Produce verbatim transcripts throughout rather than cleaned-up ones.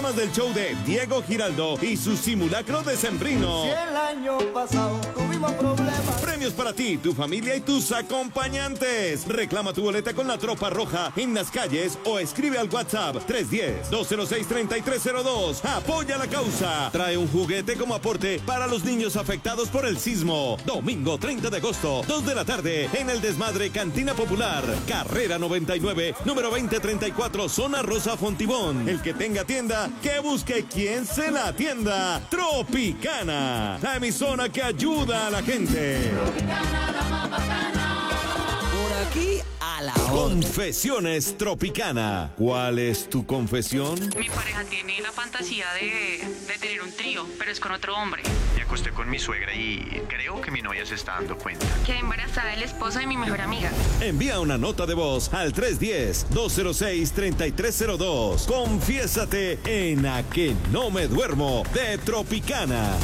además del show de Diego Giraldo y su simulacro decembrino. Si el año pasado tuvimos problemas. Premios para ti, tu familia y tus acompañantes. Reclama tu boleta con la Tropa Roja en las calles o escribe al WhatsApp tres uno cero, dos cero seis, tres tres cero dos. Apoya la causa. Trae un juguete como aporte para los niños afectados por el sismo. Domingo treinta de agosto, dos de la tarde, en el Desmadre Cantina Popular. Carrera noventa y nueve, número veinte treinta y cuatro, zona Rosa Fontibón. El que tenga tienda, que busque quien se la atienda. Tropicana, la emisora que ayuda a la gente. Tropicana, la más bacana. Por aquí a la hora. Confesiones Tropicana. ¿Cuál es tu confesión? Mi pareja tiene la fantasía de, de tener un trío, pero es con otro hombre. Me acosté con mi suegra y creo que mi novia se está dando cuenta. Quedé embarazada del esposo de mi mejor amiga. Envía una nota de voz al tres uno cero, dos cero seis, tres tres cero dos. Confiésate en A que no me duermo de Tropicana.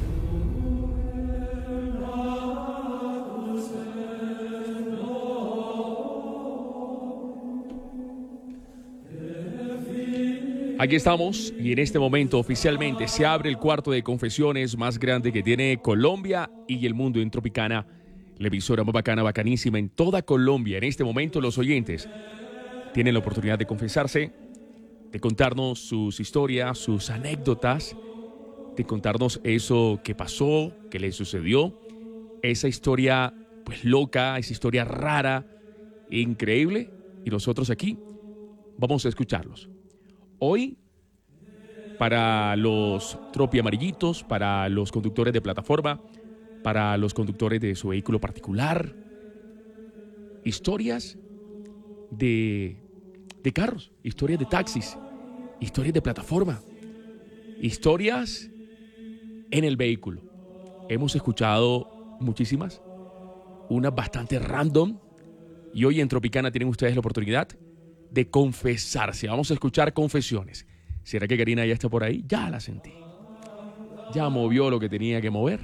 Aquí estamos y en este momento oficialmente se abre el cuarto de confesiones más grande que tiene Colombia y el mundo en Tropicana, la emisora más bacana, bacanísima en toda Colombia. En este momento los oyentes tienen la oportunidad de confesarse, de contarnos sus historias, sus anécdotas, de contarnos eso que pasó, que les sucedió, esa historia pues loca, esa historia rara, increíble, y nosotros aquí vamos a escucharlos. Hoy, para los tropi amarillitos, para los conductores de plataforma, para los conductores de su vehículo particular, historias de, de carros, historias de taxis, historias de plataforma, historias en el vehículo. Hemos escuchado muchísimas, unas bastante random, y hoy en Tropicana tienen ustedes la oportunidad de confesarse. Vamos a escuchar confesiones. ¿Será que Karina ya está por ahí? Ya la sentí. Ya movió lo que tenía que mover.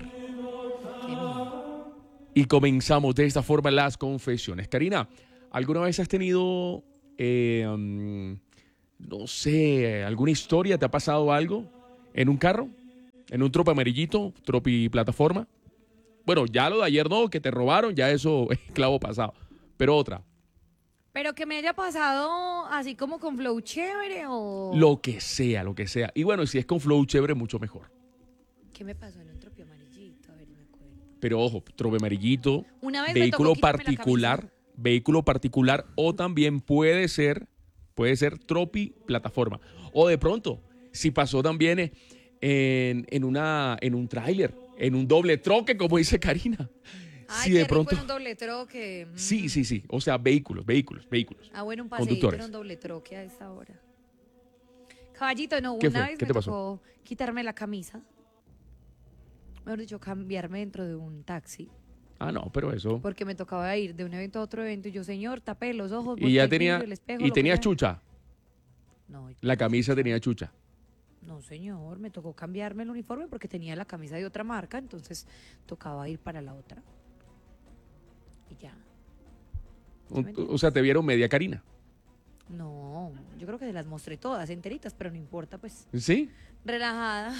Y comenzamos de esta forma las confesiones. Karina, ¿alguna vez has tenido, eh, um, no sé, alguna historia? ¿Te ha pasado algo en un carro? ¿En un tropi amarillito, tropi plataforma? Bueno, ya lo de ayer no, que te robaron, ya eso es clavo pasado. Pero otra. Pero que me haya pasado así como con flow chévere o... Lo que sea, lo que sea. Y bueno, si es con flow chévere, mucho mejor. ¿Qué me pasó en un tropi amarillito? A ver, me acuerdo. Pero ojo, tropi amarillito, Una vez vehículo me tocó quitarme particular, vehículo particular, o también puede ser, puede ser tropi plataforma. O de pronto, si pasó también en, en, una, en un tráiler, en un doble troque, como dice Karina. Ay, si qué de pronto, rico en un doble troque. Mm. Sí, sí, sí. O sea, vehículos, vehículos, vehículos. Ah, bueno, un paseíto en un doble troque a esa hora. Caballito, no, ¿Qué una fue? vez ¿Qué me te pasó? tocó quitarme la camisa. Mejor dicho, cambiarme dentro de un taxi. Ah, no, pero eso. Porque me tocaba ir de un evento a otro evento. Y yo, señor, tapé los ojos. Y ya volteé el tenía, vidrio, el espejo, y lo tenía que sea. chucha. No, La camisa tenía chucha. no, señor, me tocó cambiarme el uniforme porque tenía la camisa de otra marca. Entonces tocaba ir para la otra. Y ya. O, o sea, te vieron media Karina. No, yo creo que se las mostré todas enteritas, pero no importa, pues. ¿Sí? Relajada.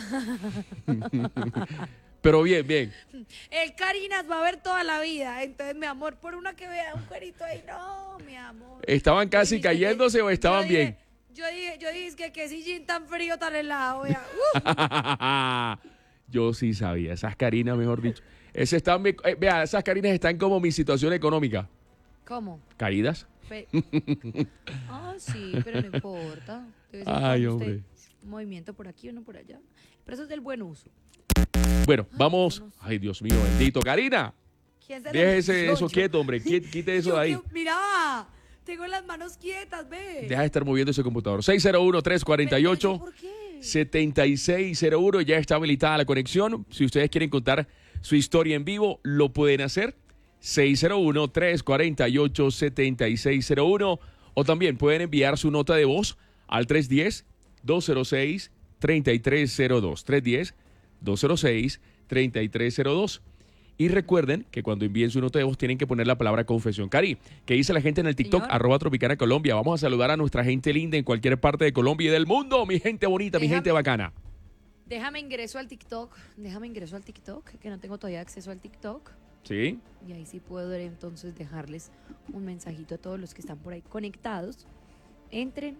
Pero bien, bien. El Carinas va a ver toda la vida. Entonces, mi amor, por una que vea un cuerito ahí, no, mi amor. ¿Estaban casi Yo dije cayéndose que- o estaban yo dije- bien? Yo dije, yo dije que qué sillín tan frío, tan helado. Vea. Uh. Yo sí sabía. Esas Karinas, mejor dicho. Ese están, eh, vea, esas Karinas están como mi situación económica. ¿Cómo? ¿Caídas? Pe- ah, sí, pero no importa. De vez en Ay, cuando hombre. usted, un movimiento por aquí, uno por allá. Pero eso es del buen uso. Bueno, Ay, vamos. no sé. Ay, Dios mío, bendito. Karina, ¿Quién se lo- déjese Yo- eso yo- quieto, hombre. Quite, quite eso yo de ahí. que- Mira, tengo las manos quietas, ve. Deja de estar moviendo ese computador. seis cero uno, tres cuatro ocho, ¿Por qué? siete seis cero uno. Ya está habilitada la conexión. Si ustedes quieren contar su historia en vivo, lo pueden hacer. seis cero uno, tres cuatro ocho, siete seis cero uno. O también pueden enviar su nota de voz al tres uno cero, dos cero seis, tres tres cero dos. tres uno cero, dos cero seis, tres tres cero dos. Y recuerden que cuando envíen su nota de voz tienen que poner la palabra confesión. Cari, ¿qué dice la gente en el TikTok? Señor. Arroba Tropicana Colombia. Vamos a saludar a nuestra gente linda en cualquier parte de Colombia y del mundo. Mi gente bonita, mi Déjame- gente bacana. Déjame ingreso al TikTok. Déjame ingreso al TikTok, que no tengo todavía acceso al TikTok. ¿Sí? Y ahí sí puedo entonces dejarles un mensajito a todos los que están por ahí conectados. Entren,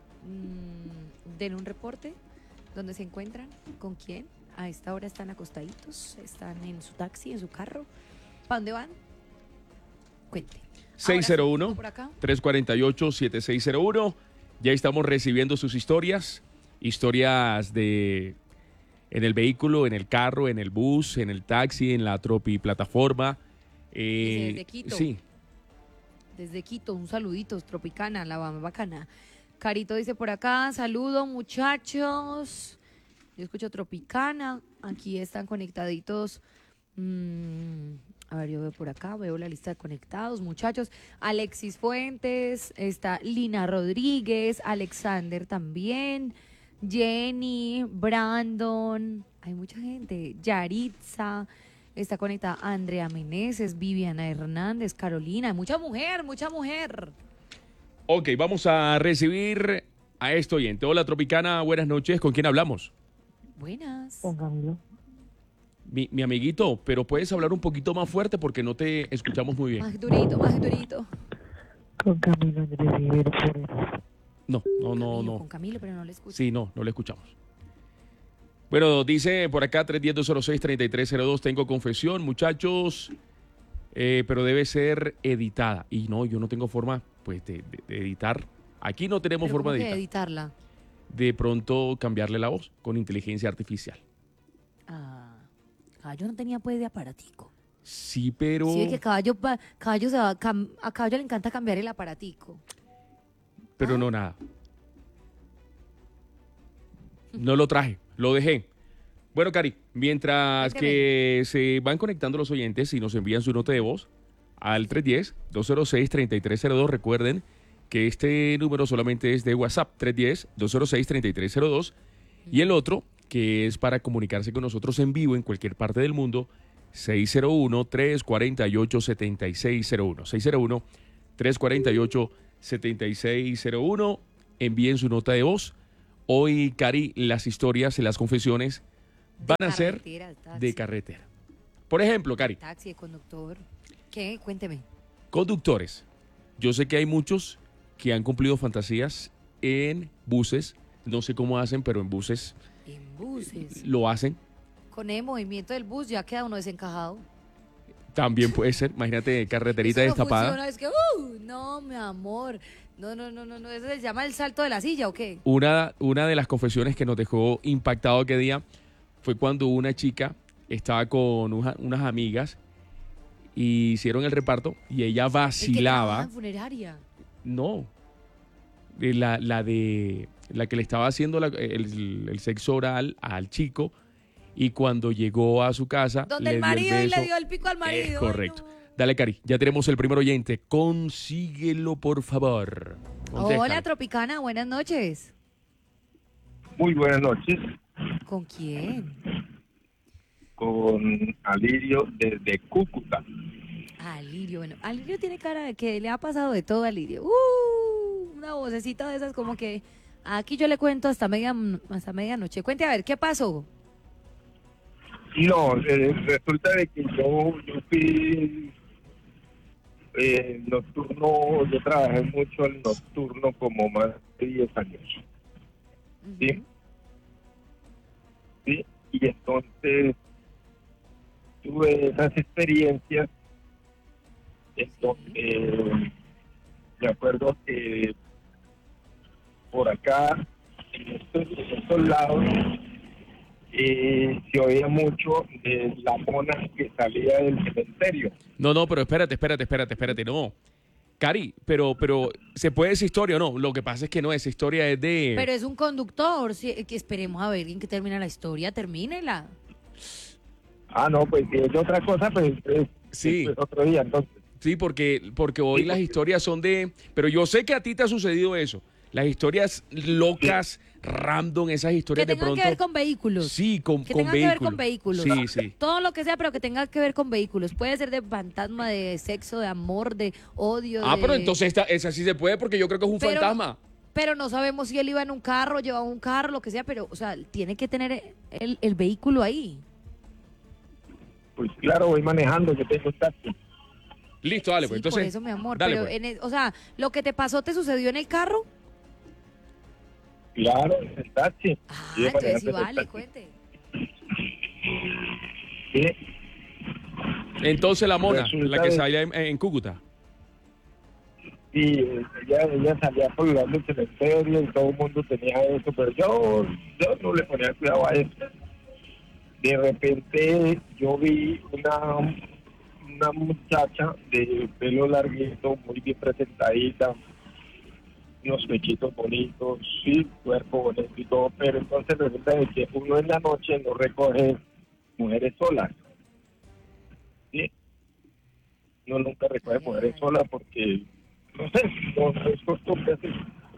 mmm, den un reporte, dónde se encuentran, con quién. A esta hora están acostaditos, están en su taxi, en su carro. ¿Para dónde van? Cuente. seis cero uno, por acá. tres cuatro ocho, siete seis cero uno. Ya estamos recibiendo sus historias. Historias de en el vehículo, en el carro, en el bus, en el taxi, en la tropi plataforma. Eh, Dice desde Quito. Sí. Desde Quito, un saludito, Tropicana, la bamba bacana. Carito dice por acá, saludo muchachos. Yo escucho Tropicana, aquí están conectaditos. Mm, a ver, yo veo por acá, veo la lista de conectados, muchachos. Alexis Fuentes, está Lina Rodríguez, Alexander también, Jenny, Brandon, hay mucha gente, Yaritza, está conectada Andrea Meneses, Viviana Hernández, Carolina, mucha mujer, mucha mujer. Ok, vamos a recibir a este oyente. Hola Tropicana, buenas noches. ¿Con quién hablamos? Buenas. Mi, mi amiguito, pero puedes hablar un poquito más fuerte porque no te escuchamos muy bien. Más durito, más durito. Con Camilo Andrés Rivero Forero. No, no, no, Camilo, no. Con Camilo, pero no le escucho. Sí, no, no le escuchamos. Bueno, dice por acá tres uno cero, dos cero seis, tres tres cero dos. Tengo confesión, muchachos, eh, pero debe ser editada. Y no, yo no tengo forma pues de, de- de editar. Aquí no tenemos ¿Pero forma cómo de que editar. editarla? De pronto cambiarle la voz con inteligencia artificial. Ah, Caballo no tenía pues de aparatico. Sí, pero... Sí, es que caballo, pa- caballo se va, a cam- a caballo le encanta cambiar el aparatico. Pero Ah. no nada. No lo traje, lo dejé. Bueno, Cari, mientras Cuénteme. que se van conectando los oyentes y nos envían su nota de voz al tres uno cero, dos cero seis, tres tres cero dos, recuerden que este número solamente es de WhatsApp, tres uno cero, dos cero seis, tres tres cero dos, y el otro, que es para comunicarse con nosotros en vivo en cualquier parte del mundo, seis cero uno, tres cuatro ocho, siete seis cero uno, seis cero uno, tres cuatro ocho, siete seis cero uno. Envíen su nota de voz. Hoy, Cari, las historias y las confesiones van De a ser carretera, taxi, de carretera. Por ejemplo, Cari, Taxi, de conductor. ¿Qué? Cuénteme. conductores. Yo sé que hay muchos que han cumplido fantasías en buses. No sé cómo hacen, pero en buses En buses. lo hacen. Con el movimiento del bus ya queda uno desencajado. También puede ser. Imagínate, carreterita Eso no destapada. funciona, es que, uh, no, mi amor. No, no, no, no, no. ¿Eso se llama el salto de la silla o qué? Una, una de las confesiones que nos dejó impactado aquel día fue cuando una chica estaba con uja- unas amigas y hicieron el reparto y ella El que trabaja vacilaba. en funeraria. No. Eh, La, la de la que le estaba haciendo la- el, el sexo oral al chico y cuando llegó a su casa Donde le el dio el marido y le beso. dio el pico al marido. Es Ay, correcto. no. Dale, Cari, ya tenemos el primer oyente. Consíguelo, por favor. Contéstale. Hola, Tropicana, buenas noches. Muy buenas noches, ¿Con quién? con Alirio desde Cúcuta. Alirio, bueno, Alirio tiene cara de que le ha pasado de todo a Alirio. Uh, una vocecita de esas como que aquí yo le cuento hasta media hasta medianoche. Cuente a ver, ¿qué pasó? No, eh, resulta de que yo, yo fui eh, nocturno, yo trabajé mucho en nocturno como más de diez años. ¿Sí? ¿Sí? Y entonces tuve esas experiencias en donde me acuerdo que por acá, en estos, en estos lados, eh, se oía mucho de la mona que salía del cementerio. No, no, pero espérate, espérate, espérate, espérate, no. Cari, pero, pero, ¿se puede esa historia o no? Lo que pasa es que no, esa historia es de... Pero es un conductor, sí, que esperemos a ver en qué termina la historia, termínela. Ah, no, pues si es otra cosa, pues es, Sí. es otro día, entonces. Sí, porque, porque hoy las historias son de... Pero yo sé que a ti te ha sucedido eso. Las historias locas, random esas historias Que de tengan pronto. que ver con vehículos. Sí, con, Que con tengan que ver vehículos. con vehículos. Sí, sí. Todo lo que sea, pero que tenga que ver con vehículos. Puede ser de fantasma, de sexo, de amor, de odio. Ah, de- pero entonces esta, esa sí se puede porque yo creo que es un Pero- fantasma. Pero no sabemos si él iba en un carro, llevaba un carro, lo que sea, pero, o sea, tiene que tener el, el vehículo ahí. Pues claro, voy manejando, yo tengo taxi. Listo, dale, Sí, pues entonces. por eso, mi amor. Dale, pero, pues. en el- o sea, lo que te pasó, ¿te sucedió en el carro? Claro, en el taxi. Ah, Iba entonces sí manejando en el vale, taxi. cuente. Sí. Entonces la mona, Resulta la que de- salía en, en Cúcuta. Y ella, ella salía colgando el cementerio y todo el mundo tenía eso, pero yo, yo no le ponía cuidado a eso. De repente yo vi una, una muchacha de pelo larguito, muy bien presentadita, unos pechitos bonitos, sí, cuerpo bonito y todo, pero entonces resulta de que uno en la noche no recoge mujeres solas. ¿Sí? Uno nunca recoge mujeres solas porque, no sé, no, no es costumbre así.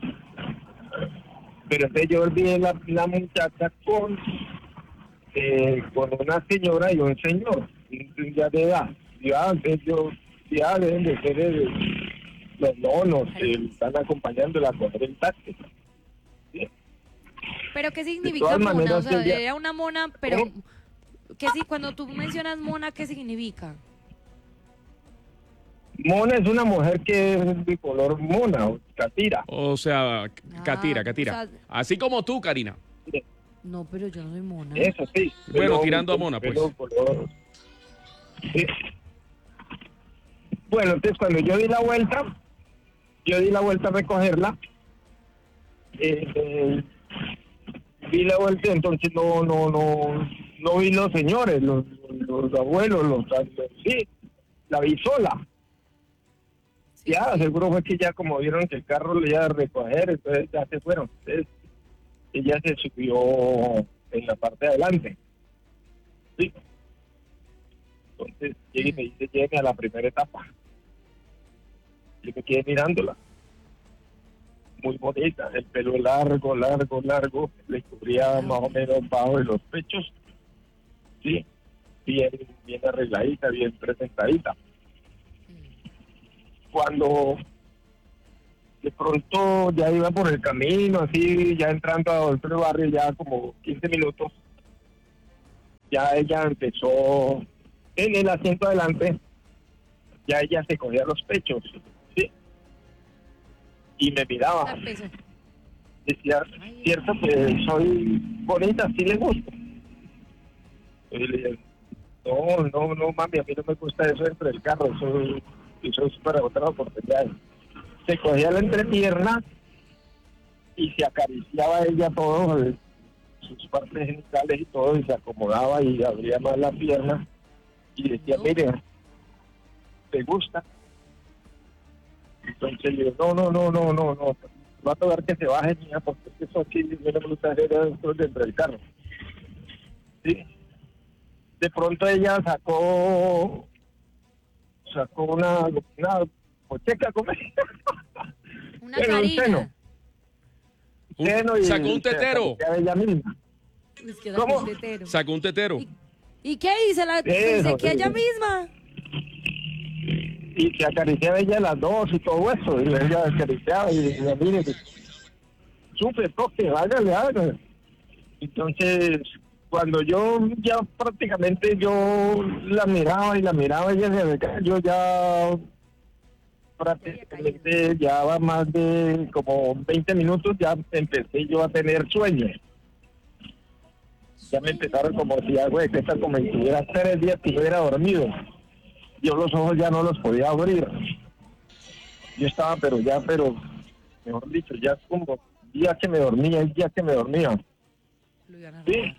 Pero entonces yo vi la, la muchacha con, eh, con una señora y un señor, ya de edad. Ya, entonces yo, ya deben de ser el, los nonos que están acompañándola a coger el taxi. ¿Sí? Pero ¿qué De significa todas mona? maneras, O sea, ella- era una mona, pero ¿Cómo? ¿qué sí, cuando tú mencionas mona, ¿qué significa? Mona es una mujer que es de color mona, o catira. O sea, Ah, Catira, Catira. o sea- Así como tú, Karina. No, pero yo no soy mona. Eso sí. Bueno, Pelo- tirando a mona, pues. pelo color- Sí. Bueno, entonces cuando yo di la vuelta, yo di la vuelta a recogerla, eh, eh, di la vuelta, entonces no, no, no, no vi los señores, los, los abuelos, los, los- sí, la vi sola. Sí, Ya, sí. seguro fue que ya como vieron que el carro le iba a recoger, entonces ya se fueron. Entonces, ella se subió en la parte de adelante. Sí. Entonces, llega y me dice, llegue a la primera etapa. Yo me quedé mirándola. Muy bonita, el pelo largo, largo, largo, le cubría más o menos bajo de los pechos. Sí, bien, bien arregladita, bien presentadita. Cuando de pronto ya iba por el camino, así, ya entrando a otro barrio, ya como quince minutos, ya ella empezó en el asiento adelante, ya ella se cogía los pechos, ¿sí? Y me Ya miraba, empezó. decía, cierto que soy bonita, sí le gusto. Y le dije, no, no, no, mami, a mí no me gusta eso dentro del carro, soy, y soy para otras oportunidades. Se cogía la entrepierna y se acariciaba ella todo, eh, sus partes genitales y todo, y se acomodaba y abría más la pierna y decía, No. mire, ¿te gusta? Entonces le digo, no, no, no, no, no, no, va a tocar que se baje, niña, porque eso aquí no me gusta hacer eso dentro del carro. Sí. De pronto ella sacó sacó una, una pocheca como Una Pero un carina. seno. Un- seno y sacó un se tetero. acariciaba ella misma. Es que ¿Cómo? era tetero. Sacó un tetero. ¿Y, ¿Y qué dice la Eso, dice que sí. ella misma? Y se acariciaba ella las dos y todo eso, y ella acariciaba y decía, mire, supe, toque, hágale, hágale. Entonces, cuando yo ya prácticamente yo la miraba y la miraba, ella se acercaba, yo ya prácticamente ya va más de como veinte minutos, ya empecé yo a tener sueño. Ya me empezaron como si algo de que esta como si tuviera tres días que yo hubiera dormido. Yo los ojos ya no los podía abrir. Yo estaba, pero ya, pero, mejor dicho, ya como día que me dormía, el día que me dormía. Lo iban a Sí. robar.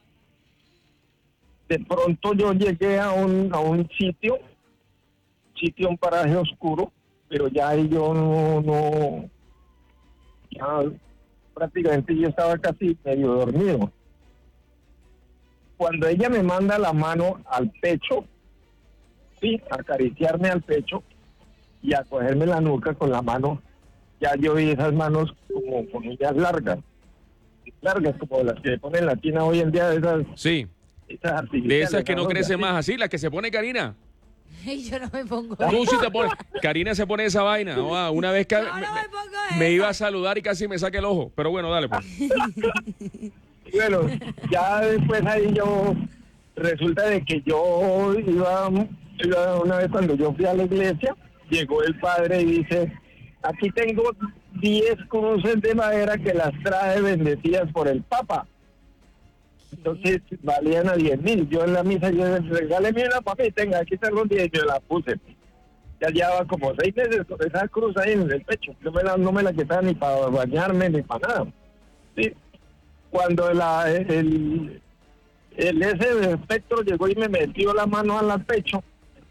De pronto yo llegué a un, a un sitio, sitio, un paraje oscuro, pero ya ahí yo no, no, ya prácticamente yo estaba casi medio dormido. Cuando ella me manda la mano al pecho, sí, a acariciarme al pecho y a cogerme la nuca con la mano, ya yo vi esas manos como con uñas largas. largas, como las que ponen en la China hoy en día, de esas, Sí, esas de artificiales. esas que no ¿no? crecen Así. más, así, las que se pone Karina. Y yo no me pongo. Tú sí te pones. Karina se pone esa vaina. ¿No? Ah, una vez que No, no me, me pongo me esa. iba a saludar y casi me saque el ojo. Pero bueno, dale pues. Bueno, ya después ahí yo, resulta de que yo iba, iba una vez cuando yo fui a la iglesia, llegó el padre y dice, aquí tengo diez cruces de madera que las trae bendecidas por el Papa. Entonces valían a diez mil. Yo en la misa, yo regáleme una papá y tenga, aquí tengo diez, yo la puse. Ya llevaba como seis meses con esa cruz ahí en el pecho. No me la, no me la quitaba ni para bañarme ni para nada. Sí. Cuando la, el, el ese de espectro llegó y me metió la mano al pecho,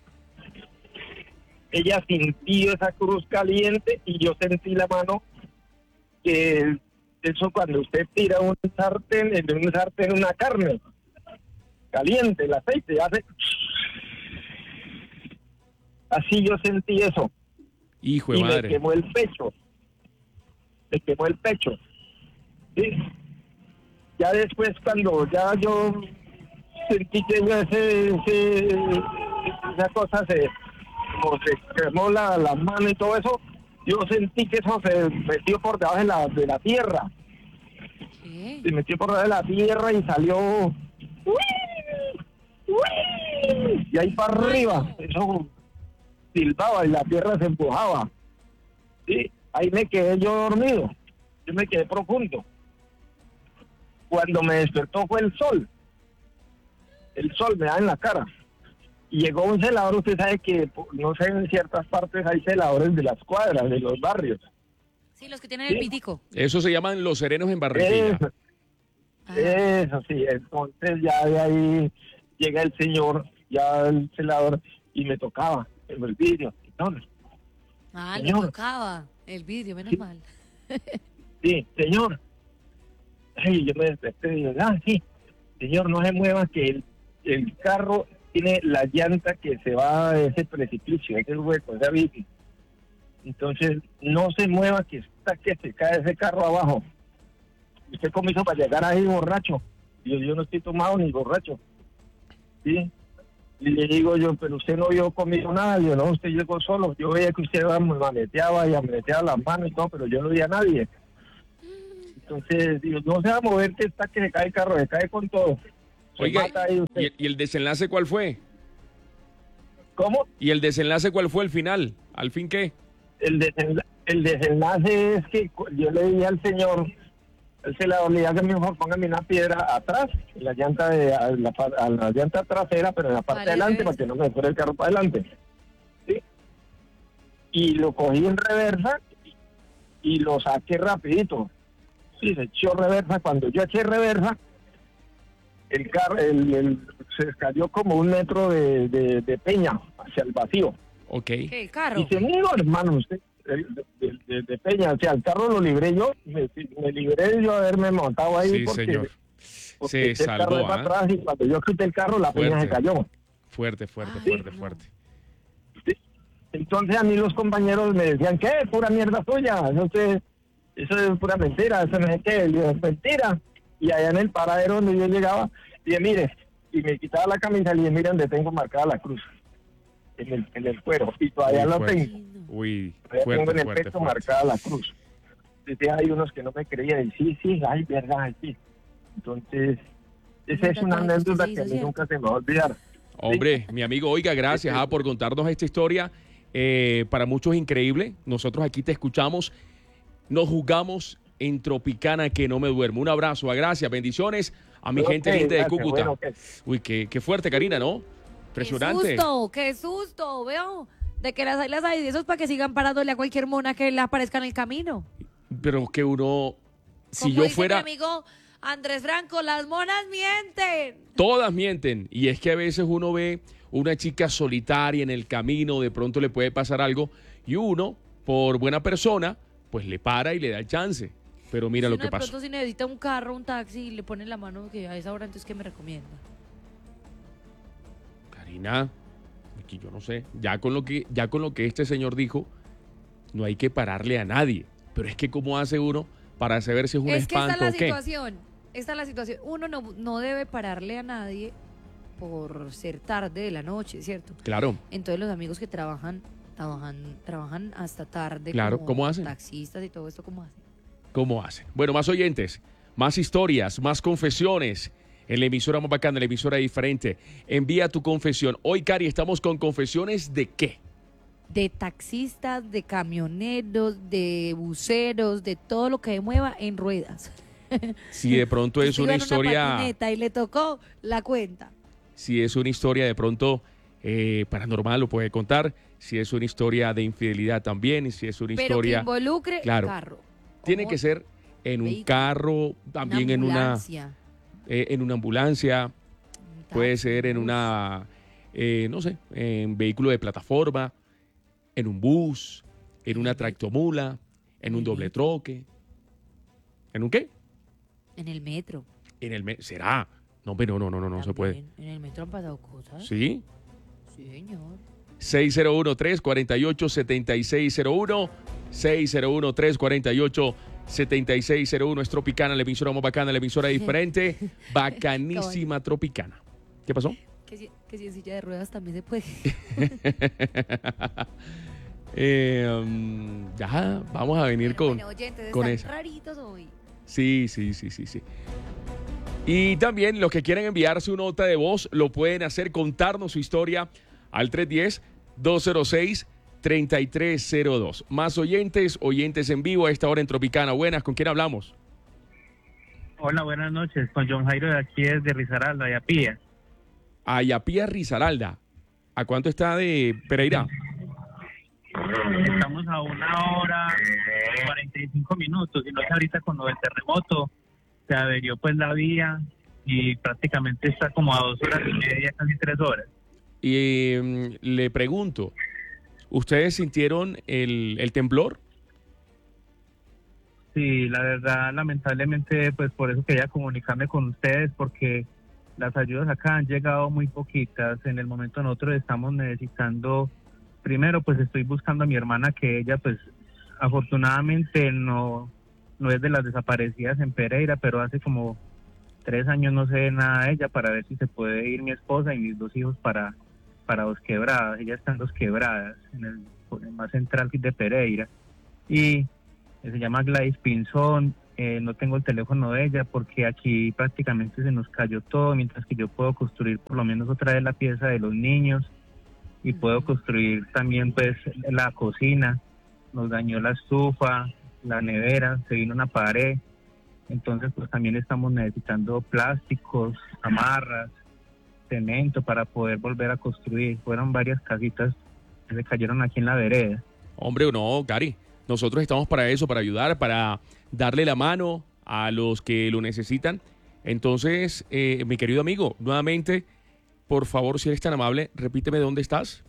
ella sintió esa cruz caliente y yo sentí la mano que eso cuando usted tira un sartén, en un sartén una carne caliente, el aceite hace así, yo sentí eso. Hijo de y madre. me quemó el pecho, me quemó el pecho. Sí. Ya después cuando ya yo sentí que ya ese, ese, esa cosa se, como se quemó la, la mano y todo eso, yo sentí que eso se metió por debajo de la, de la tierra. ¿Qué? Se metió por debajo de la tierra y salió ¡uy! ¡Uy! Y ahí para arriba, eso silbaba y la tierra se empujaba. Sí, ahí me quedé yo dormido, yo me quedé profundo. Cuando me despertó fue el sol. El sol me da en la cara. Y llegó un celador, usted sabe que, no sé, en ciertas partes hay celadores de las cuadras, de los barrios. Sí, los que tienen Sí. el pitico. Eso se llaman los serenos en Barranquilla. Eso, Ah. eso sí, entonces ya de ahí llega el señor, ya el celador, y me tocaba el vidrio. Señor, Ah, le Señor. tocaba el vidrio, menos Sí. mal. sí, señor. Ay, yo me desperté y digo, ah, sí, señor, no se mueva que el, el carro tiene la llanta que se va a ese precipicio, ese hueco, esa bici. Entonces, no se mueva que está que se cae ese carro abajo. ¿Usted cómo hizo para llegar ahí borracho? Y yo, yo no estoy tomado ni borracho. ¿Sí? Y le digo yo, pero usted no vio conmigo nada. Yo, no, usted llegó solo. Yo veía que usted maneteaba y amaneteaba las manos y todo, pero yo no vi a nadie. Entonces, digo, no se va a mover que está que se cae el carro, se cae con todo. Se Oiga, mata ahí usted. ¿y, y el desenlace cuál fue? ¿Cómo? ¿Y el desenlace cuál fue el final? ¿Al fin qué? El, desenla- el desenlace es que cu- yo le dije al señor, el celador, le dije que mejor póngame una piedra atrás, en la llanta de a la, par- a la llanta trasera, pero en la parte Vale, de adelante, ves. para que no me fuera el carro para adelante. ¿Sí? Y lo cogí en reversa y lo saqué rapidito. Sí, se echó reversa. Cuando yo eché reversa, el carro el, el- se cayó como un metro de, de, de peña hacia el vacío. Ok. ¿Qué? El carro. Y se me dijo, hermano, usted, de, de- de- de Peña, o sea, el carro lo libré yo, me, me libré de yo haberme montado ahí Sí, porque, señor. porque Se eché el carro de salvó, para ¿ah? atrás y cuando yo quité el carro, la Peña se Fuerte. cayó. Fuerte, fuerte, Ay, fuerte, no. fuerte. Entonces a mí los compañeros me decían, ¿qué? Pura mierda suya, no sé, eso es pura mentira, eso no es qué, yo, es mentira. Y allá en el paradero donde yo llegaba, dije, mire, y me quitaba la camisa y dije, mire donde tengo marcada la cruz, en el, en el cuero, y todavía Uy, la fuerte. tengo. Uy, Todavía fuerte, tengo en el fuerte, pecho fuerte. marcada la cruz. Entonces hay unos que no me creían, y sí, sí, ay, verdad, sí. Entonces, esa es una Tanto de anécdota justicia, que a mí ¿cierto? nunca se me va a olvidar. Hombre, mi amigo, oiga, gracias ah, por contarnos esta historia. Eh, para muchos es increíble. Nosotros aquí te escuchamos. Nos juzgamos en Tropicana que no me duermo. Un abrazo, a gracias, bendiciones a mi Ok, gente linda de gracias, Cúcuta. bueno, ok. Uy, qué, qué fuerte, Karina, ¿no? Impresionante. ¡Qué susto! ¡Qué susto! Veo de que las hay, las hay. Y eso es para que sigan parándole a cualquier mona que le aparezca en el camino. Pero que uno, si Como yo dice fuera, mi amigo Andrés Franco, las monas mienten. todas mienten. Y es que a veces uno ve una chica solitaria en el camino, de pronto le puede pasar algo y uno, por buena persona, pues le para y le da el chance. Pero mira Si lo uno que de pasó. pronto si necesita un carro, un taxi y le pone la mano que a esa hora, entonces ¿qué me recomienda? Karina, aquí yo no sé, ya con lo que ya con lo que este señor dijo, no hay que pararle a nadie, pero es que cómo hace uno para saber si es un Es que esta es espanto la o qué. situación. Esta es la situación. Uno no, no debe pararle a nadie por ser tarde de la noche, ¿cierto? Claro. Entonces los amigos que trabajan, trabajan, trabajan hasta tarde. Claro, como ¿cómo hacen? Taxistas y todo esto, ¿cómo hacen? ¿Cómo hacen? Bueno, más oyentes, más historias, más confesiones. En la emisora más bacana, en la emisora diferente. Envía tu confesión. Hoy, Cari, estamos con confesiones de qué. De taxistas, de camioneros, de buceros, de todo lo que mueva en ruedas. Si de pronto es Usted iba una en historia, patineta y le tocó la cuenta. si es una historia de pronto eh, paranormal, lo puede contar. Si es una historia de infidelidad también. Si es una Pero historia, que involucre claro, carro. tiene o que ser en un vehículo, carro, también en una, ambulancia, eh, en una ambulancia. un Puede taxi, ser en un bus. una, eh, no sé, en vehículo de plataforma, en un bus, en una tractomula, en un doble troque. ¿En un qué? En el metro. En el me- ¿Será? No, pero no, no, no, no se puede. También. En el metro han pasado cosas. ¿Sí? Sí, señor. seis cero uno, tres cuatro ocho, siete seis cero uno, seis cero uno, tres cuatro ocho, siete seis cero uno. Es Tropicana, la emisora más bacana, la emisora diferente, bacanísima Tropicana. ¿Qué pasó? Que si, que si en silla de ruedas también se puede. Eh, um, ya, vamos a venir con, Bueno, oyentes, con están esa. raritos hoy. Sí, sí, sí, sí, sí. Y también los que quieran enviar su nota de voz lo pueden hacer, contarnos su historia al tres uno cero, dos cero seis, tres tres cero dos. Más oyentes, oyentes en vivo a esta hora en Tropicana. Buenas, ¿con quién hablamos? Hola, buenas noches. Con John Jairo de aquí desde Risaralda, Ayapía. Ayapía, Risaralda. ¿A cuánto está de Pereira? Estamos a una hora cuarenta y cinco minutos. Y no sé, ahorita con lo del terremoto se averió pues la vía y prácticamente está como a dos horas y media, casi tres horas. Y eh, le pregunto, ¿ustedes sintieron el, el temblor? Sí, la verdad, lamentablemente, pues por eso quería comunicarme con ustedes, porque las ayudas acá han llegado muy poquitas. En el momento nosotros estamos necesitando, primero pues estoy buscando a mi hermana, que ella pues afortunadamente no, no es de las desaparecidas en Pereira, pero hace como tres años no sé de nada de ella, para ver si se puede ir mi esposa y mis dos hijos para, para Dos Quebradas. Ella está en Dos Quebradas, en el, en el más central de Pereira. Y se llama Gladys Pinzón. Eh, no tengo el teléfono de ella porque aquí prácticamente se nos cayó todo, mientras que yo puedo construir por lo menos otra vez la pieza de los niños y puedo construir también pues la cocina. Nos dañó la estufa, la nevera, se vino una pared. Entonces pues también estamos necesitando plásticos, amarras, cemento para poder volver a construir. Fueron varias casitas que se cayeron aquí en la vereda. Hombre, no, Gary. Nosotros estamos para eso, para ayudar, para darle la mano a los que lo necesitan. Entonces, eh, mi querido amigo, nuevamente, por favor, si eres tan amable, repíteme dónde estás.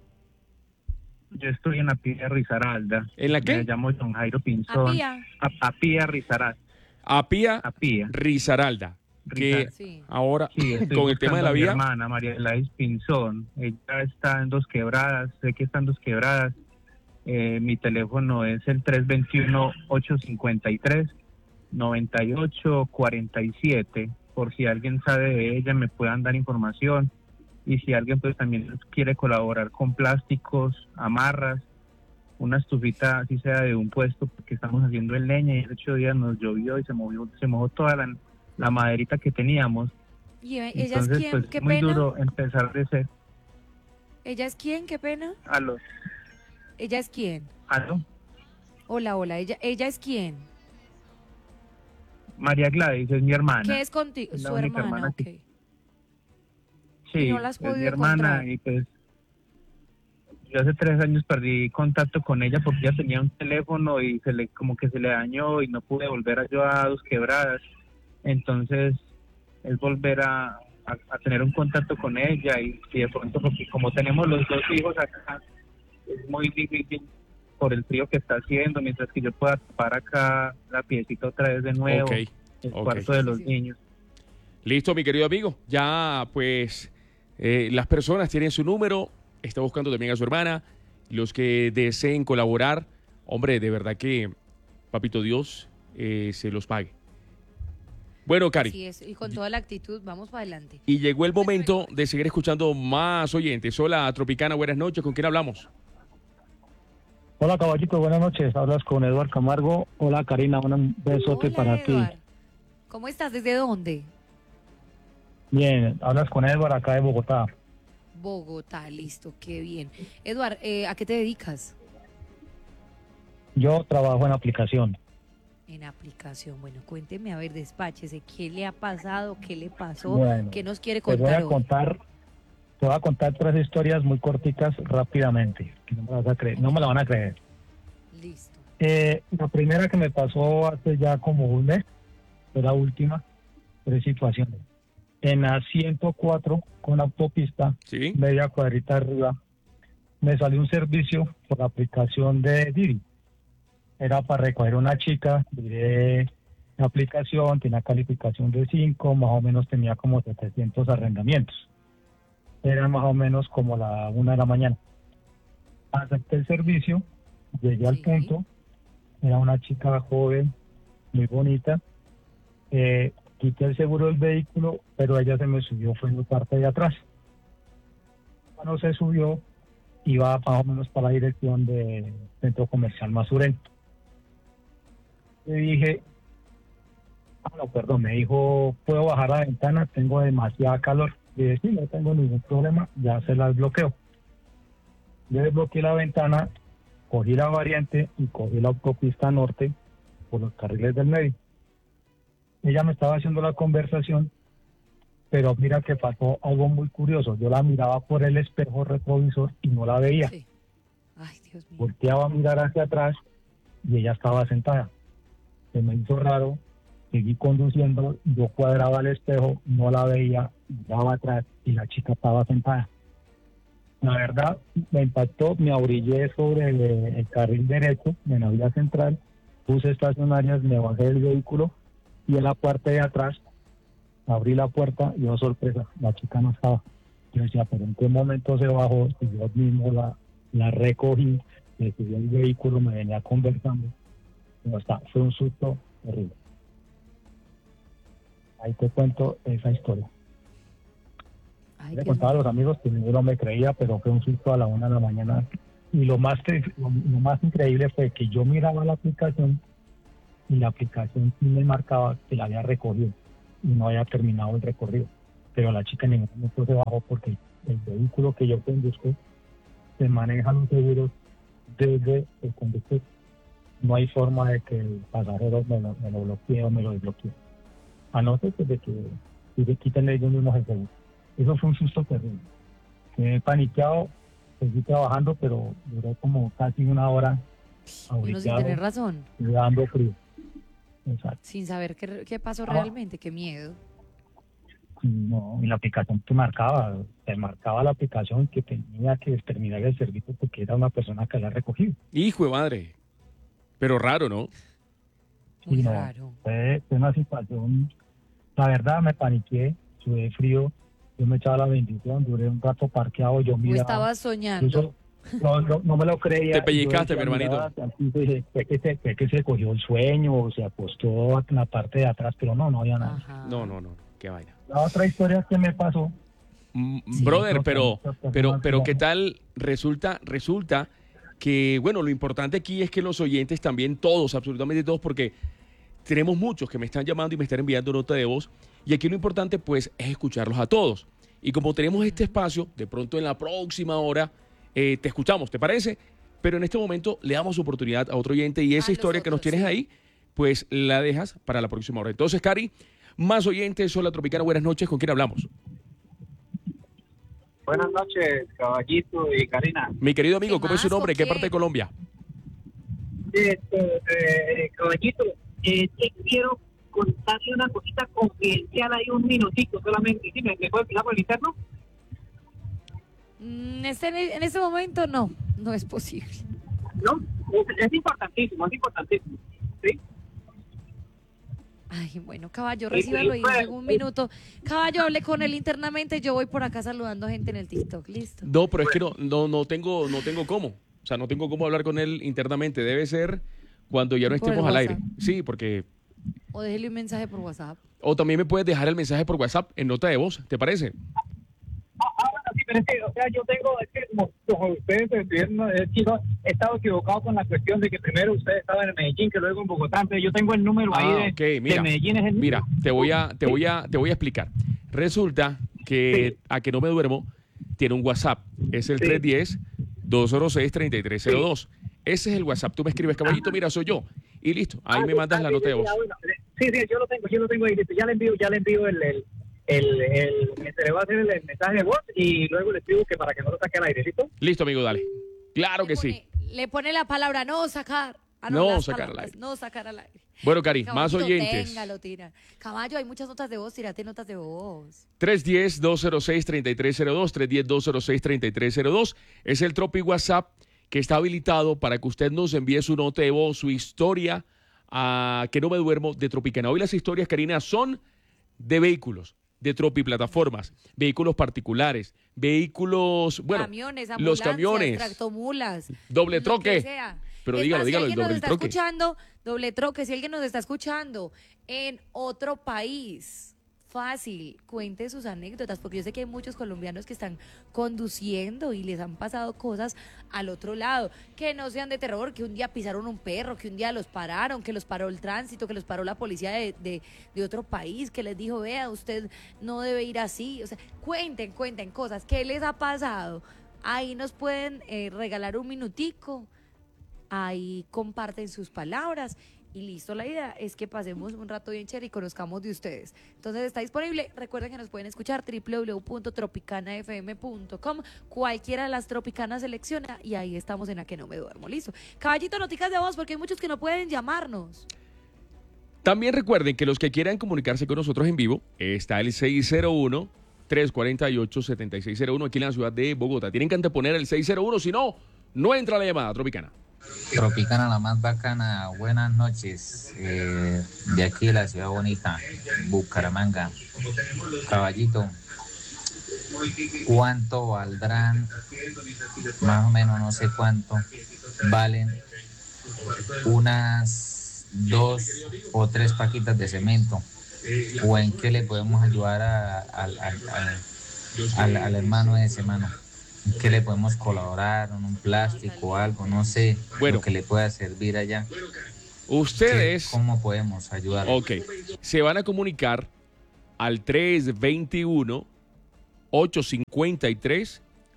Yo estoy en Apía, Risaralda. ¿En la qué? Me llamo John Jairo Pinzón. Apía. A- Apía, Risaralda. Apía, Apía. Risaralda. Que Sí. ahora, Sí, estoy con el tema de buscando la a mi vía, hermana, María Gladys Pinzón. Ella está en Dos Quebradas. Sé que está en Dos Quebradas. Eh, mi teléfono es el tres dos uno, ocho cinco tres, nueve ocho cuatro siete. Por si alguien sabe de ella, me puedan dar información. Y si alguien pues también quiere colaborar con plásticos, amarras, una estufita así sea de un puesto, porque estamos haciendo en leña y hace ocho días nos llovió y se movió, se mojó toda la, la maderita que teníamos. ¿Y ella Entonces es quién? pues ¿Qué muy pena? duro empezar de ser. ¿Ella es quién? ¿Qué pena? Aló, ¿Ella es quién? aló. Hola, hola. ¿Ella, ella es quién? María Gladys es mi hermana. ¿Qué es contigo? Es la Su única hermana, hermana ok. que- Sí, ¿Y no la has es mi podido hermana encontrar? y pues yo hace tres años perdí contacto con ella porque ella tenía un teléfono y se le como que se le dañó y no pude volver a yo a Dos Quebradas. Entonces es volver a, a, a tener un contacto con ella y, y de pronto porque como tenemos los dos hijos acá es muy difícil por el frío que está haciendo, mientras que yo pueda tapar acá la piecita otra vez de nuevo, Ok, el ok. cuarto de los niños. listo, mi querido amigo. Ya, pues, eh, las personas tienen su número. Está buscando también a su hermana. Los que deseen colaborar, hombre, de verdad que, papito Dios, eh, se los pague. Bueno, Cari. Así es, y con toda la actitud, vamos para adelante. Y llegó el momento de seguir escuchando más oyentes. Hola, Tropicana, buenas noches. ¿Con quién hablamos? Hola, caballito, buenas noches. Hablas con Eduardo Camargo. Hola, Karina, un besote Hola, para Eduard. ti. ¿Cómo estás? ¿Desde dónde? Bien, hablas con Eduardo acá de Bogotá. Bogotá, listo, qué bien. Eduard, eh, ¿a qué te dedicas? Yo trabajo en aplicación. En aplicación. Bueno, cuénteme, a ver, despáchese. ¿Qué le ha pasado? ¿Qué le pasó? Bueno, ¿Qué nos quiere Te voy contar a hoy? contar, te voy a contar tres historias muy corticas rápidamente. Que no me las vas a creer, no me la van a creer. Listo. Eh, la primera que me pasó hace ya como un mes, fue la última, tres situaciones. En la ciento cuatro con autopista, ¿Sí? media cuadrita arriba, me salió un servicio por la aplicación de Didi. Era para recoger una chica, diré la aplicación, tenía calificación de cinco, más o menos tenía como setecientos arrendamientos. Era más o menos como la una de la mañana. Acepté el servicio, llegué al punto, era una chica joven, muy bonita, eh, quité el seguro del vehículo, pero ella se me subió, fue en la parte de atrás. Cuando se subió, iba más o menos para la dirección del Centro Comercial Masurén. Le dije, ah, no, perdón, me dijo, ¿puedo bajar la ventana? Tengo demasiada calor. Le dije, sí, no tengo ningún problema, ya se la desbloqueo. Le desbloqueé la ventana, cogí la variante y cogí la autopista norte por los carriles del medio. Ella me estaba haciendo la conversación, pero mira que pasó algo muy curioso. Yo la miraba por el espejo retrovisor y no la veía. Sí. Ay, Dios mío. Volteaba a mirar hacia atrás y ella estaba sentada. Se me hizo raro, seguí conduciendo, yo cuadraba el espejo, no la veía, miraba atrás y la chica estaba sentada. La verdad, me impactó, me abrillé sobre el, el carril derecho, en la vía central, puse estacionarias, me bajé del vehículo y en la parte de atrás abrí la puerta y, oh sorpresa, la chica no estaba. Yo decía, pero ¿en qué momento se bajó? Si yo mismo la, la recogí, me subí al vehículo, me venía conversando. No está, fue un susto terrible. Ahí te cuento esa historia. Ay, Le Dios contaba a mío. los amigos que ninguno me creía, pero fue un susto a la una de la mañana. Y lo más, que- lo, lo más increíble fue que yo miraba la aplicación y la aplicación sí me marcaba que la había recogido y no había terminado el recorrido. Pero la chica en ningún momento se bajó porque el vehículo que yo conduzco se maneja los seguros desde el conductor. No hay forma de que el pasajero me lo, me lo bloquee o me lo desbloquee. A no ser que, de que, que le quiten ellos mismos el seguro. Eso fue un susto terrible. Me he paniqueado, seguí trabajando, pero duró como casi una hora Uno sin abrigado, tener razón, dando frío. Exacto. sin saber qué, qué pasó Ah. realmente, qué miedo. No, y la aplicación te marcaba, te marcaba la aplicación que tenía que terminar el servicio porque era una persona que la había recogido. Hijo de madre. Pero raro, ¿no? Muy Sí, no, raro. Fue, fue una situación, la verdad me paniqué, sudé frío, yo me echaba la bendición, duré un rato parqueado, yo Tú miraba. estabas soñando. Incluso, no, no, no me lo creía. Te pellizcaste, Yo decía, mi hermanito. miraba hacia el piso y dije, fue que, se, fue que se cogió el sueño o se acostó en la parte de atrás, pero no, no había nada. Ajá. No, no, no. Qué vaina. La otra historia que me pasó, Mm, Sí. Brother, pero, Muchas personas pero, pero como- ¿qué tal resulta? Resulta que, bueno, lo importante aquí es que los oyentes también, todos, absolutamente todos, porque tenemos muchos que me están llamando y me están enviando nota de voz, y aquí lo importante, pues, es escucharlos a todos. Y como tenemos este espacio, de pronto en la próxima hora eh, te escuchamos, ¿te parece? Pero en este momento le damos oportunidad a otro oyente y esa A historia que nos nosotros, tienes sí. ahí, pues la dejas para la próxima hora. Entonces, Cari, más oyentes, Hola Tropicana, buenas noches, ¿con quién hablamos? Buenas noches, Caballito y Karina. Mi querido amigo, ¿Qué ¿cómo es su más? nombre? ¿Con ¿Qué quién? parte de Colombia? Esto, eh, Caballito, eh, te quiero contarle una cosita confidencial ahí, un minutito solamente. ¿Sí? ¿Me, me puede explicar por el interno? Mm, este- en este momento no, no es posible. No, es, es importantísimo, es importantísimo. ¿Sí? Ay, bueno, caballo, Sí, recíbalo sí, y pues, en un minuto. Caballo, hable con él internamente, yo voy por acá saludando gente en el TikTok, listo. No, pero es que no, no, no tengo, no tengo cómo. O sea, no tengo cómo hablar con él internamente. Debe ser cuando ya no Por el estemos al aire. WhatsApp. Sí, porque... O déjele un mensaje por WhatsApp. O también me puedes dejar el mensaje por WhatsApp en nota de voz, ¿te parece? Sí, pero es que, o sea, yo tengo, es que como, como ustedes entienden, es que yo he estado equivocado con la cuestión de que primero ustedes estaban en Medellín, que luego en Bogotá. Entonces yo tengo el número ahí Ah, de, ok, mira, de Medellín. Es el mira, mismo. te voy a, te voy a, te voy a explicar. Resulta que a que no me duermo tiene un WhatsApp. Es el tres uno cero, dos cero seis, tres tres cero dos. Ese es el WhatsApp. Tú me escribes, caballito, mira, soy yo. Y listo, ahí Ah, me sí, mandas ah, la sí, nota de sí, voz. ah, bueno. Sí, sí, yo lo tengo, yo lo tengo ahí. Ya le envío, ya le envío el, el, el, el- se le va a hacer el, el mensaje de voz y luego le escribo que para que no lo saque al aire, ¿listo? Listo, amigo, dale. Claro que sí. Le pone la palabra no sacar. Ah, No las sacar al palabras, aire. No sacar al aire. Bueno, Cari, más Caballito, oyentes. téngalo, tira. Caballo, hay muchas notas de voz, tírate notas de voz. tres uno cero, dos cero seis, tres tres cero dos, tres uno cero, dos cero seis, tres tres cero dos. Es el Tropi WhatsApp que está habilitado para que usted nos envíe su nota de voz, su historia, a que no me duermo de Tropicana. Hoy las historias, Karina, son de vehículos, de Tropi plataformas, vehículos particulares, vehículos, bueno, Camiones, los ambulancias, camiones, tractomulas. doble lo troque. que sea. Pero Es dígalo, más, dígalo, si el alguien doble nos está troque. escuchando, doble troque, si alguien nos está escuchando en otro país, fácil, cuente sus anécdotas, porque yo sé que hay muchos colombianos que están conduciendo y les han pasado cosas al otro lado, que no sean de terror, que un día pisaron un perro, que un día los pararon, que los paró el tránsito, que los paró la policía de, de, de otro país, que les dijo, vea, usted no debe ir así. O sea, cuenten, cuenten cosas, ¿qué les ha pasado? Ahí nos pueden eh, regalar un minutico, ahí comparten sus palabras y listo. La idea es que pasemos un rato bien chévere y conozcamos de ustedes. Entonces está disponible. Recuerden que nos pueden escuchar doble u doble u doble u punto tropicana f m punto com. Cualquiera de las tropicanas selecciona y ahí estamos en A Que No Me Duermo. Listo. Caballito, noticas de voz porque hay muchos que no pueden llamarnos. También recuerden que los que quieran comunicarse con nosotros en vivo, está el seis cero uno, tres cuatro ocho, siete seis cero uno aquí en la ciudad de Bogotá. Tienen que anteponer el seis cero uno, si no, no entra la llamada Tropicana. Tropicana, la más bacana, buenas noches, eh, de aquí de la ciudad bonita, Bucaramanga. Caballito, ¿cuánto valdrán? Más o menos, no sé cuánto valen unas dos o tres paquitas de cemento, o en qué le podemos ayudar a- al, al- al- al- al hermano de ese mano. ¿Qué le podemos colaborar? ¿En un plástico o algo? No sé, Bueno. lo que le pueda servir allá. Ustedes, ¿Cómo podemos ayudar? ok, se van a comunicar al tres dos uno, ocho cinco tres,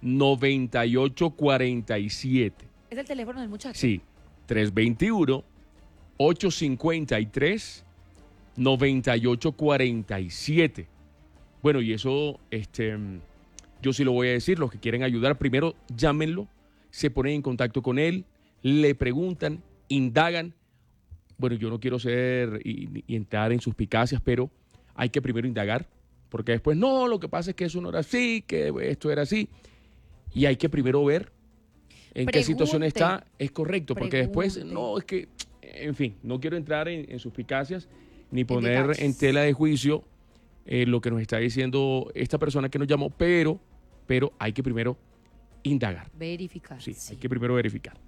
nueve ocho cuatro siete. Es el teléfono del muchacho. Sí, tres dos uno, ocho cinco tres, nueve ocho cuatro siete. Bueno, y eso, este, yo sí lo voy a decir, los que quieren ayudar, primero llámenlo, se ponen en contacto con él, le preguntan, indagan. Bueno, yo no quiero ser y, y entrar en suspicacias, pero hay que primero indagar, porque después, no, lo que pasa es que eso no era así, que esto era así, y hay que primero ver en qué situación Pregunte. está, es correcto, porque después, Pregunte. no, es que, en fin, no quiero entrar en, en suspicacias ni poner detalles. en tela de juicio eh, lo que nos está diciendo esta persona que nos llamó, pero, pero hay que primero indagar. Verificar. Sí, hay que primero verificar.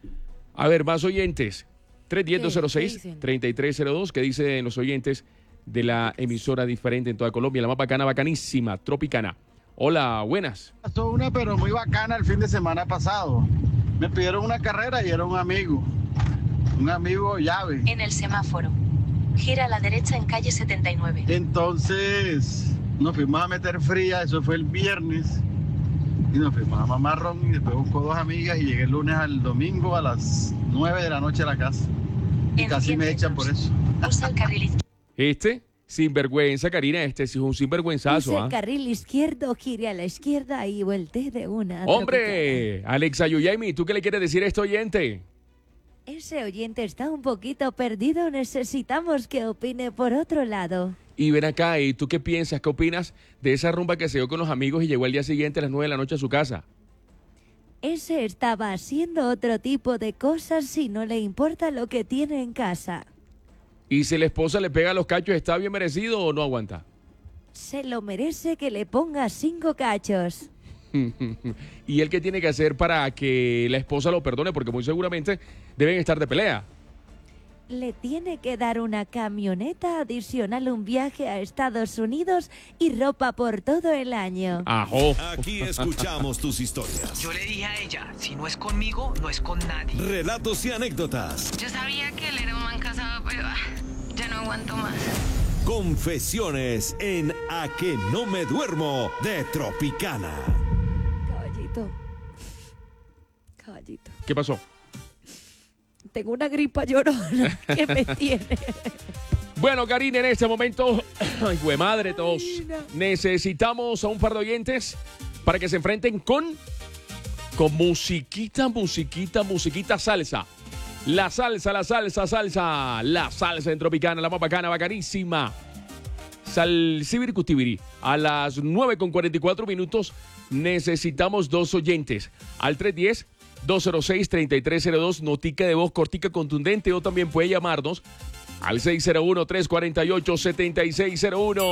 A ver, más oyentes. tres uno cero, dos cero ¿Qué seis, dicen? tres tres cero dos. ¿Qué dicen los oyentes de la emisora diferente en toda Colombia? La más bacana, bacanísima, Tropicana. Hola, buenas. Pasó una, pero muy bacana el fin de semana pasado. Me pidieron una carrera y era un amigo. Un amigo llave. En el semáforo. Gira a la derecha en calle setenta y nueve. Entonces nos fuimos a meter fría, eso fue el viernes. Y nos fuimos a Mamarrón y después busco dos amigas y llegué el lunes al domingo a las nueve de la noche a la casa. Y casi me echan por eso. Usa el carril izquierdo. Este, sinvergüenza, Karina, este sí es un sinvergüenzazo. Use ¿ah? el carril izquierdo, gire a la izquierda y voltee de una. ¡Hombre! Alexa Yuyaimi, ¿tú qué le quieres decir a este oyente? Ese oyente está un poquito perdido, necesitamos que opine por otro lado. Y ven acá, ¿y tú qué piensas? ¿Qué opinas de esa rumba que se dio con los amigos y llegó al día siguiente a las nueve de la noche a su casa? Ese estaba haciendo otro tipo de cosas si no le importa lo que tiene en casa. Y si la esposa le pega los cachos, ¿está bien merecido o no aguanta? Se lo merece que le ponga cinco cachos. ¿Y él qué tiene que hacer para que la esposa lo perdone? Porque muy seguramente deben estar de pelea. le tiene que dar una camioneta adicional, un viaje a Estados Unidos y ropa por todo el año. Ajo. Aquí escuchamos tus historias. Yo le dije a ella, si no es conmigo, no es con nadie. Relatos y anécdotas. Yo sabía que él era un man casado, pero ah, ya no aguanto más. Confesiones en A que no me duermo de Tropicana. Caballito. Caballito. ¿Qué pasó? Tengo una gripa llorona que me tiene. Bueno, Karina, en este momento, ay, güey, madre, todos necesitamos a un par de oyentes para que se enfrenten con, con musiquita, musiquita, musiquita salsa. La salsa, la salsa, salsa. La salsa en Tropicana, la más bacana, bacanísima. Salsibiri Cutibiri. A las nueve con cuarenta y cuatro minutos necesitamos dos oyentes. Al tres uno cero, dos cero seis, tres tres cero dos, notica de voz cortica contundente, o también puede llamarnos al seis cero uno, tres cuatro ocho, siete seis cero uno.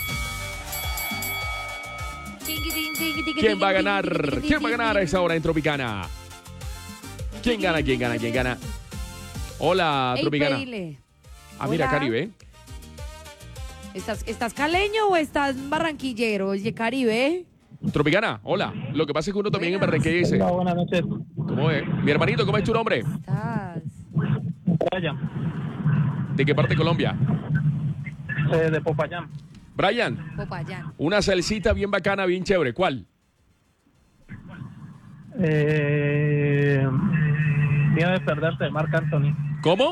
¿Quién va a ganar? ¿Quién va a ganar a esa hora en Tropicana? ¿Quién gana? ¿Quién gana? ¿Quién gana? Hola, Ey, Tropicana. Peile. Ah, mira, Hola. Caribe. ¿Estás, ¿Estás caleño o estás barranquillero? Oye, Caribe. Tropicana, hola. Lo que pasa es que uno también en Barranquilla dice. Hola, buenas noches. ¿Cómo es? Mi hermanito, ¿cómo es tu nombre? Estás. Brian, ¿De qué parte de Colombia? eh, de Popayán. Brian, Popayán. una salsita bien bacana, bien chévere. ¿Cuál? Eh, miedo de perderte de Marc Anthony. ¿Cómo?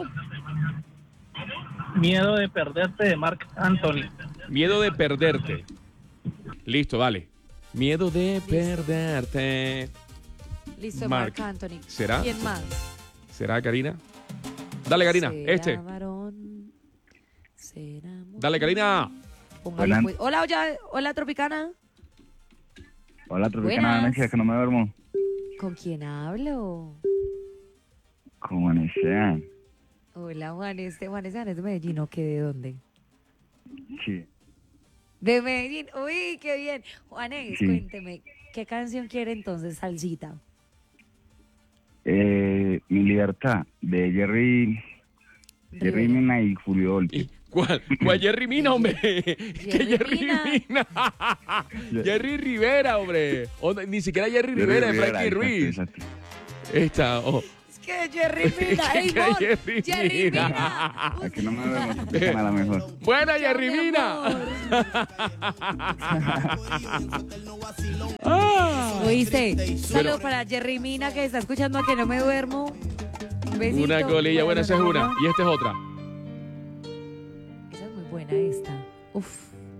Miedo de perderte de Marc Anthony. Miedo de perderte. Listo, dale. Miedo de perderte. Listo, Marc. Marc Anthony. ¿Será? ¿Quién más? ¿Será, Karina? Dale, Karina. ¿Será Este. varón? ¿Será mujer? Dale, Karina. Póngale, Hola. pues. Hola, hola, hola, Tropicana. Hola, Tropicana, Buenas. buenas noches, que no me duermo. ¿Con quién hablo? Como desean. Hola, Juan. Este Juan es de Medellín, ¿o qué? ¿De dónde? Sí. De Medellín. Uy, qué bien. Juanes, Sí. cuénteme, ¿qué canción quiere entonces, salsita? Eh, Mi libertad, de Jerry... Jerry Mina y Julio Volpi. ¿Cuál? ¿Cuál Jerry Mina, hombre? ¿Qué Jerry Mina? Jerry Rivera, hombre. O, ni siquiera Jerry, Jerry Rivera, de Rivera, Frankie exacto, Ruiz. exacto. Esta, oh. Es que Jerry Mina, ¿Qué ey, que Mon, Jerry Jerry Mina? Mina. A que no me duermo, Tropicana, la mejor. Buena, Jerry Mina. Ah. ¿Oíste? Saludos Bueno. para Jerry Mina, que está escuchando a Que No Me Duermo. Un besito. Una colilla, bueno, esa es una. Y esta es otra. Esa es muy buena esta. Uf.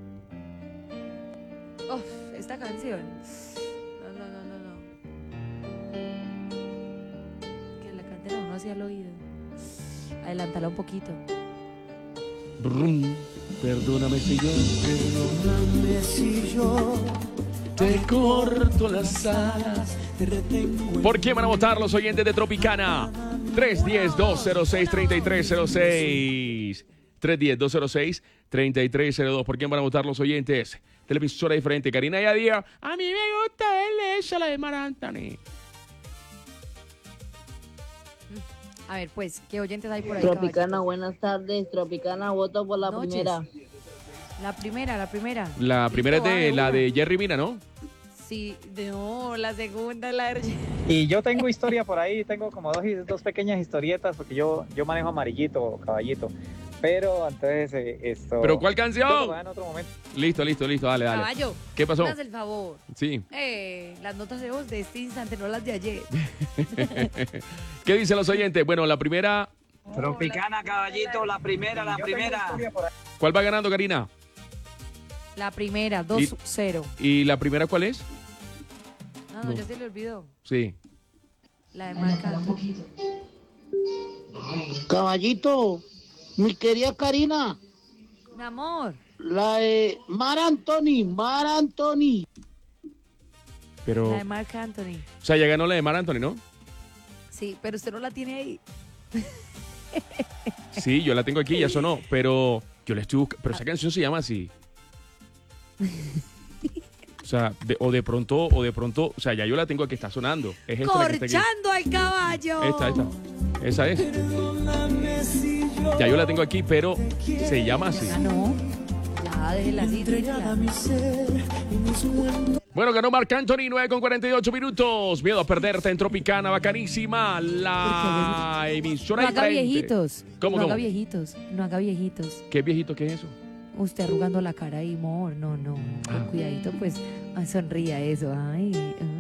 Uf, esta canción. No, no, no, no, no. Que la canten a uno hacia el oído. Adelántala un poquito. Brum. Perdóname si yo, Perdóname si yo te corto las alas. te retengo. ¿Por quién van a votar los oyentes de Tropicana? tres uno cero, dos cero seis, tres tres cero seis. tres uno cero, dos cero seis, tres tres cero dos. ¿Por quién van a votar los oyentes? Televisora diferente. Karina Yadía. A mí me gusta el hecho, la de Mar Anthony. A ver, pues, ¿qué oyentes hay por ahí? Tropicana, buenas tardes. Tropicana, voto por la Noches. primera. La primera, la primera. La primera es Listo, va de de la una. de Jerry Mina, ¿no? Sí, no, la segunda, la de... Y yo tengo historia por ahí, tengo como dos, dos pequeñas historietas, porque yo, yo manejo amarillito o caballito. Pero entonces eh, esto... ¿Pero cuál canción? Creo que va en otro momento. Listo, listo, listo. Dale, dale. Caballo. ¿Qué pasó? Me haces el favor. Sí. Eh, las notas de voz de este instante, no las de ayer. ¿Qué dicen los oyentes? Bueno, la primera... Tropicana, caballito, la primera, la primera. ¿Cuál va ganando, Karina? La primera, dos cero. ¿Y la primera cuál es? No, no, No. ya se le olvidó. Sí. La de Marca. Caballito, mi querida Karina, Mi amor. la de Mar Anthony, Mar Anthony. Pero... La de Marc Anthony. O sea, ya ganó la de Mar Anthony, ¿no? Sí, pero usted no la tiene ahí. Sí, yo la tengo aquí, ya sonó, pero yo la estoy buscando. Pero esa canción se llama así. O sea, de- o de pronto, o de pronto, o sea, ya yo la tengo aquí, está sonando. Es esta la que está aquí. Corchando al caballo. Esta, esta. Esa es. Perdóname si Ya yo la tengo aquí, pero se llama así. Ah, no. Ya, déjela así. déjela. Bueno, ganó Marc Anthony, nueve con cuarenta y ocho minutos. Miedo a perderte en Tropicana, bacanísima. La emisora No del haga frente. viejitos. ¿Cómo no no? haga viejitos. No haga viejitos. ¿Qué viejito que es eso? Usted arrugando la cara y amor. No, no. Con Ah. cuidadito, pues. Ay, sonría eso. Ay.